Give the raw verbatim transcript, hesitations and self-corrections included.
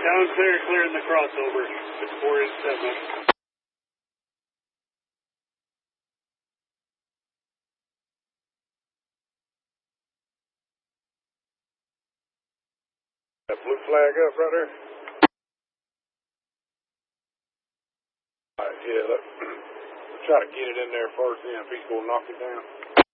Down clear, clear in the crossover. It's four inch seven. That blue flag up right there? All right, yeah, let, we'll try to get it in there first, then if he's going to knock it down.